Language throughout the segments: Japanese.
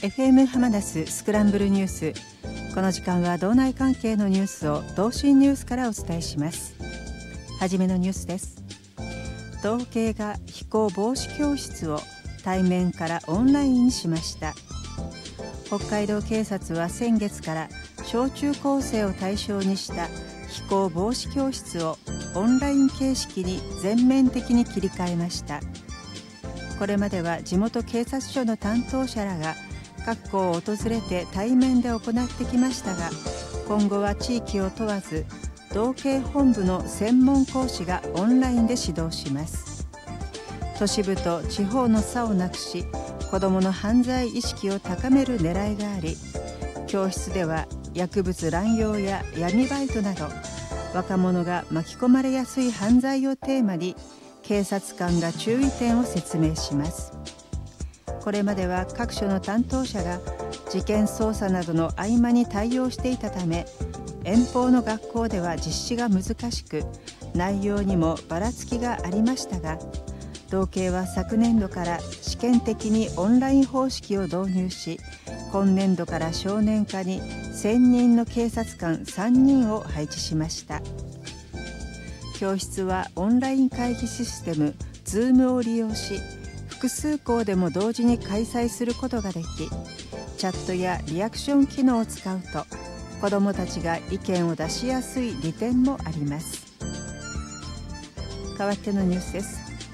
FM 浜那須スクランブルニュース。この時間は道内関係のニュースを同心ニュースからお伝えします。はじめのニュースです。道警が非行防止教室を対面からオンラインにしました。北海道警察は先月から小中高生を対象にした非行防止教室をオンライン形式に全面的に切り替えました。これまでは地元警察署の担当者らが各校を訪れて対面で行ってきましたが、今後は地域を問わず道警本部の専門講師がオンラインで指導します。都市部と地方の差をなくし、子どもの犯罪意識を高める狙いがあり、教室では薬物乱用や闇バイトなど若者が巻き込まれやすい犯罪をテーマに警察官が注意点を説明します。これまでは各所の担当者が事件捜査などの合間に対応していたため、遠方の学校では実施が難しく、内容にもばらつきがありましたが、道警は昨年度から試験的にオンライン方式を導入し、今年度から少年課に専任の警察官3人を配置しました。教室はオンライン会議システム Zoom を利用し、複数校でも同時に開催することができ、チャットやリアクション機能を使うと子どもたちが意見を出しやすい利点もあります。代わってのニュースです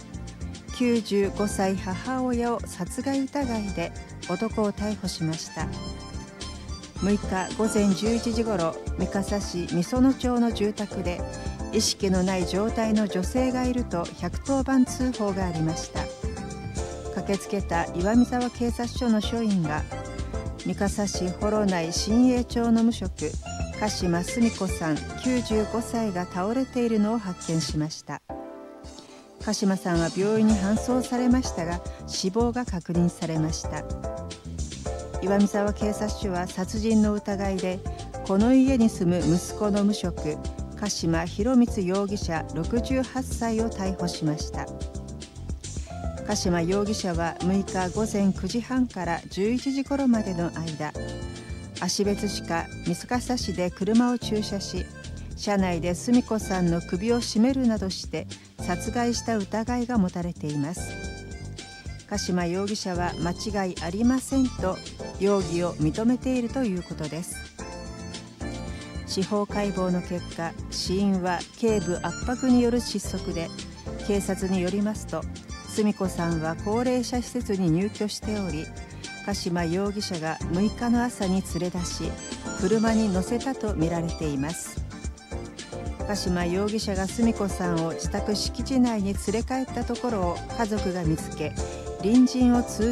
。95歳母親を殺害疑いで男を逮捕しました。6日午前11時ごろ、三笠市美園町の住宅で意識のない状態の女性がいると110番通報がありました。駆けつけた岩見沢警察署の署員が三笠市幌内新栄町の無職鹿島澄子さん95歳が倒れているのを発見しました。鹿島さんは病院に搬送されましたが、死亡が確認されました。岩見沢警察署は殺人の疑いでこの家に住む息子の無職鹿島博光容疑者68歳を逮捕しました。鹿島容疑者は6日午前9時半から11時頃までの間、芦別市か三笠市で車を駐車し、車内で澄子さんの首を絞めるなどして殺害した疑いが持たれています。鹿島容疑者は間違いありませんと容疑を認めているということです。司法解剖の結果、死因は頸部圧迫による窒息で、警察によりますと澄子さんは高齢者施設に入居しており、鹿島容疑者が6日の朝に連れ出し、車に乗せたとみられています。鹿島容疑者が澄子さんを自宅敷地内に連れ帰ったところを家族が見つけ、隣人を通